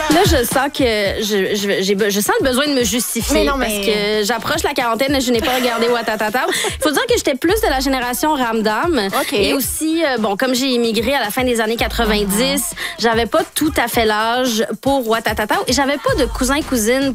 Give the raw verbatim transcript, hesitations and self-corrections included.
Là, je sens que je, je, j'ai, je sens le besoin de me justifier. Mais non, mais... Parce que j'approche la quarantaine et je n'ai pas regardé Ouattatata. Il faut dire que j'étais plus de la génération Ramdam. OK. Et aussi, euh, bon, comme j'ai immigré à la fin des années quatre-vingt-dix, uh-huh. j'avais pas tout à fait l'âge pour Ouattatata. Et j'avais pas de cousins, cousines